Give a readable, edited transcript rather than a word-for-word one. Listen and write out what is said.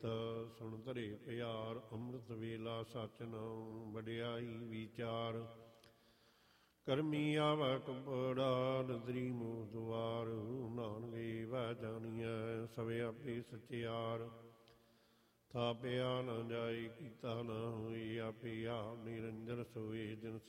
ਸੁਣ ਧਰੇ ਪਿਆਰ, ਅੰਮ੍ਰਿਤ ਵੇਲਾ ਸਚ ਨਾਮ ਵਡਿਆਈ ਵਿਚਾਰ। ਕਰਮੀ ਆਵੈ ਕੰਪੜਾ ਨਦਰੀ ਮੂੰਹ ਦੁਆਰ, ਨਾਨਕ ਏਵੈ ਜਾਣੀਐ ਸਭ ਆਪੇ ਸਚਿਆਰ। ਥਾਪਿਆ ਨਾ ਜਾਏ ਕੀਤਾ ਨਾ ਹੋਏ, ਆਪੇ ਆਪ ਨਿਰੰਜਨ ਸੋਏ ਜਿਨ